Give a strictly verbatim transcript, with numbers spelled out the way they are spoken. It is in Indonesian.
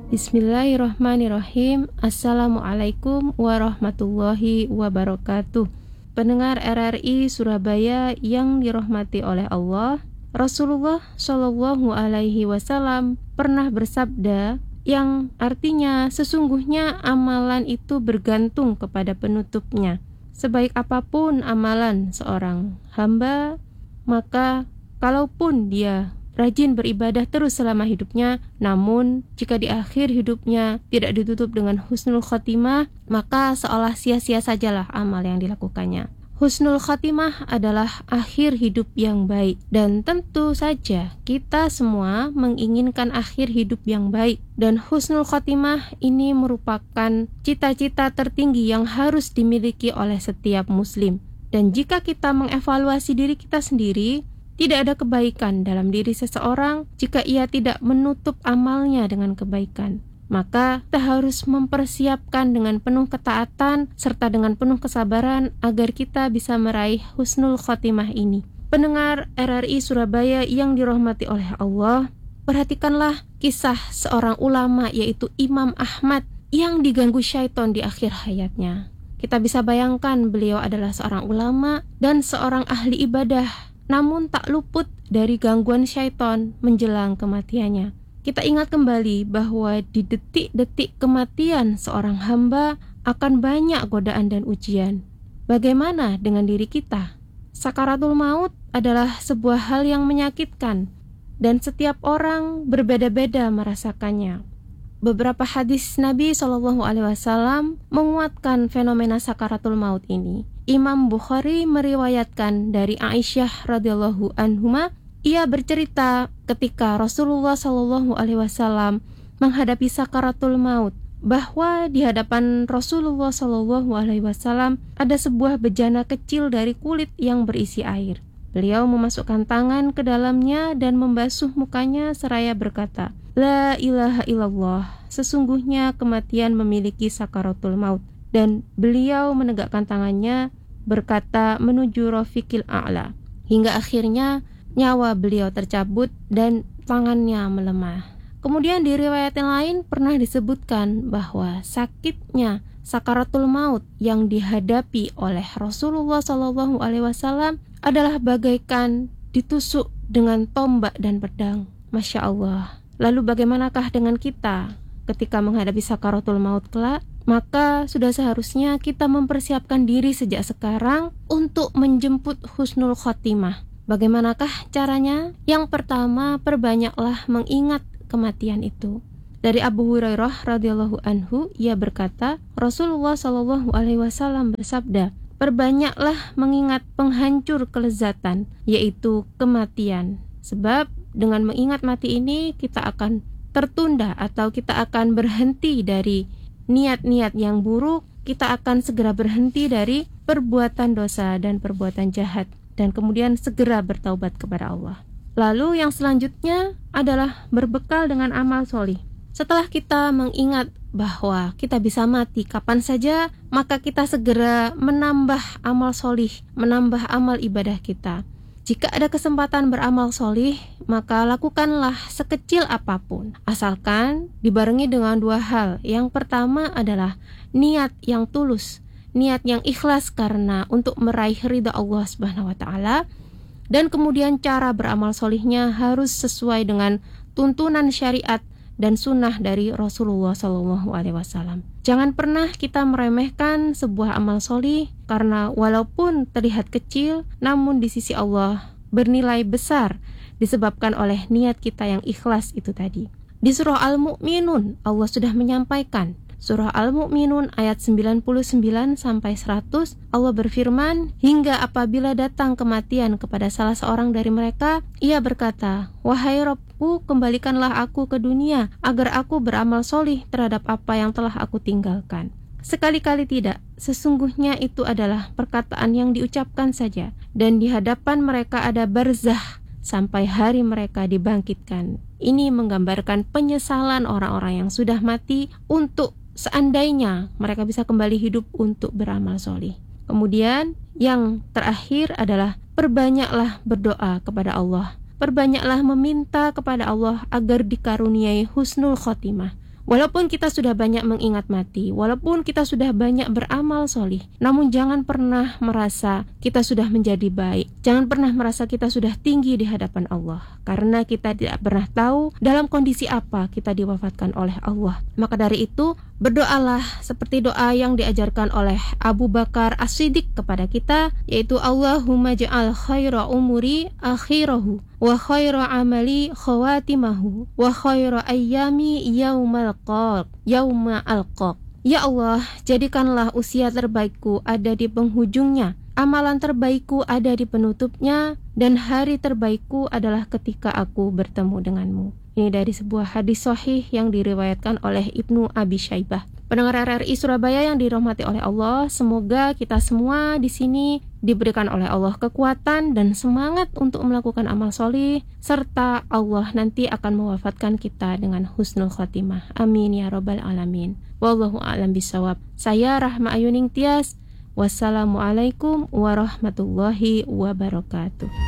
Bismillahirrahmanirrahim. Assalamualaikum warahmatullahi wabarakatuh. Pendengar R R I Surabaya yang dirahmati oleh Allah, Rasulullah Shallallahu Alaihi Wasallam pernah bersabda yang artinya sesungguhnya amalan itu bergantung kepada penutupnya. Sebaik apapun amalan seorang hamba, maka kalaupun dia rajin beribadah terus selama hidupnya, namun jika di akhir hidupnya tidak ditutup dengan husnul khotimah, maka seolah sia-sia sajalah amal yang dilakukannya. Husnul khotimah adalah akhir hidup yang baik, dan tentu saja kita semua menginginkan akhir hidup yang baik, dan husnul khotimah ini merupakan cita-cita tertinggi yang harus dimiliki oleh setiap muslim. Dan jika kita mengevaluasi diri kita sendiri, tidak ada kebaikan dalam diri seseorang jika ia tidak menutup amalnya dengan kebaikan. Maka kita harus mempersiapkan dengan penuh ketaatan serta dengan penuh kesabaran agar kita bisa meraih husnul khotimah ini. Pendengar R R I Surabaya yang dirahmati oleh Allah, perhatikanlah kisah seorang ulama yaitu Imam Ahmad yang diganggu syaitan di akhir hayatnya. Kita bisa bayangkan beliau adalah seorang ulama dan seorang ahli ibadah, namun tak luput dari gangguan syaitan menjelang kematiannya. Kita ingat kembali bahwa di detik-detik kematian seorang hamba akan banyak godaan dan ujian. Bagaimana dengan diri kita? Sakaratul maut adalah sebuah hal yang menyakitkan dan setiap orang berbeda-beda merasakannya. Beberapa hadis Nabi shallallahu alaihi wasallam menguatkan fenomena sakaratul maut ini. Imam Bukhari meriwayatkan dari Aisyah radhiyallahu anhuma, ia bercerita ketika Rasulullah shallallahu alaihi wasallam menghadapi sakaratul maut, bahwa di hadapan Rasulullah shallallahu alaihi wasallam ada sebuah bejana kecil dari kulit yang berisi air. Beliau memasukkan tangan ke dalamnya dan membasuh mukanya seraya berkata, La ilaha illallah, sesungguhnya kematian memiliki sakaratul maut. Dan beliau menegakkan tangannya berkata menuju Rafiqil A'la, hingga akhirnya nyawa beliau tercabut dan tangannya melemah. Kemudian di riwayat yang lain pernah disebutkan bahwa sakitnya sakaratul maut yang dihadapi oleh Rasulullah shallallahu alaihi wasallam adalah bagaikan ditusuk dengan tombak dan pedang. Masya Allah. Lalu bagaimanakah dengan kita ketika menghadapi sakaratul maut kelak? Maka sudah seharusnya kita mempersiapkan diri sejak sekarang untuk menjemput husnul khotimah. Bagaimanakah caranya? Yang pertama, perbanyaklah mengingat kematian itu. Dari Abu Hurairah radhiyallahu anhu, ia berkata, Rasulullah shallallahu alaihi wasallam bersabda, perbanyaklah mengingat penghancur kelezatan, yaitu kematian. Sebab dengan mengingat mati ini kita akan tertunda atau kita akan berhenti dari niat-niat yang buruk, kita akan segera berhenti dari perbuatan dosa dan perbuatan jahat, dan kemudian segera bertaubat kepada Allah. Lalu yang selanjutnya adalah berbekal dengan amal solih. Setelah kita mengingat bahwa kita bisa mati kapan saja, maka kita segera menambah amal solih, menambah amal ibadah kita. Jika ada kesempatan beramal solih, maka lakukanlah sekecil apapun, asalkan dibarengi dengan dua hal. Yang pertama adalah niat yang tulus, niat yang ikhlas karena untuk meraih ridha Allah Subhanahu wa taala, dan kemudian cara beramal solihnya harus sesuai dengan tuntunan syariat dan sunnah dari Rasulullah shallallahu alaihi wasallam. Jangan pernah kita meremehkan sebuah amal solih, karena walaupun terlihat kecil, namun di sisi Allah bernilai besar disebabkan oleh niat kita yang ikhlas itu tadi. Di surah Al-Mu'minun Allah sudah menyampaikan, surah Al-Mu'minun ayat sembilan puluh sembilan sampai seratus, Allah berfirman, hingga apabila datang kematian kepada salah seorang dari mereka, ia berkata, wahai Rabbku, kembalikanlah aku ke dunia agar aku beramal solih terhadap apa yang telah aku tinggalkan. Sekali-kali tidak, sesungguhnya itu adalah perkataan yang diucapkan saja, dan di hadapan mereka ada barzah sampai hari mereka dibangkitkan. Ini menggambarkan penyesalan orang-orang yang sudah mati untuk seandainya mereka bisa kembali hidup untuk beramal solih. Kemudian yang terakhir adalah perbanyaklah berdoa kepada Allah. Perbanyaklah meminta kepada Allah agar dikaruniai husnul khotimah. Walaupun kita sudah banyak mengingat mati, walaupun kita sudah banyak beramal solih, namun jangan pernah merasa kita sudah menjadi baik. Jangan pernah merasa kita sudah tinggi di hadapan Allah, karena kita tidak pernah tahu dalam kondisi apa kita diwafatkan oleh Allah. Maka dari itu, berdoalah seperti doa yang diajarkan oleh Abu Bakar As-Siddiq kepada kita, yaitu Allahumma ja'al khaira umuri akhirahu wa khaira amali khawatimahu wa khaira ayyami yaumal qaq yauma alqaq. Ya Allah, jadikanlah usia terbaikku ada di penghujungnya, amalan terbaikku ada di penutupnya, dan hari terbaikku adalah ketika aku bertemu denganmu. Ini dari sebuah hadis sahih yang diriwayatkan oleh Ibnu Abi Syaibah. Pendengar R R I Surabaya yang dirahmati oleh Allah, semoga kita semua di sini diberikan oleh Allah kekuatan dan semangat untuk melakukan amal solih, serta Allah nanti akan mewafatkan kita dengan husnul khotimah. Amin ya rabbal alamin. Wallahu a'lam bishawab. Saya Rahma Ayuning Tias. Wassalamualaikum warahmatullahi wabarakatuh.